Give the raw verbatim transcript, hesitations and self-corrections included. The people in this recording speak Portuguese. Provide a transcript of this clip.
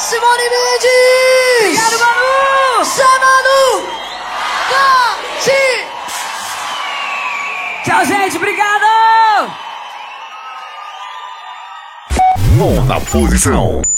Simone Mendes! Obrigado, Manu! Zé Manu! Cati! Tchau, gente, obrigado! Nona posição.